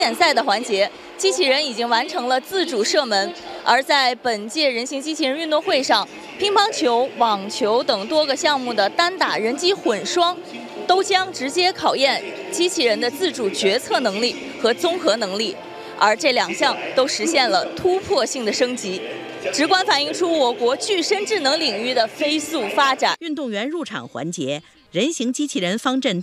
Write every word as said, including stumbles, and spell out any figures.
点赛的环节，机器人已经完成了自主射门。而在本届人形机器人运动会上，乒乓球、网球等多个项目的单打人机混双，都将直接考验机器人的自主决策能力和综合能力。而这两项都实现了突破性的升级，直观反映出我国具身智能领域的飞速发展。 运动员入场环节，人形机器人方阵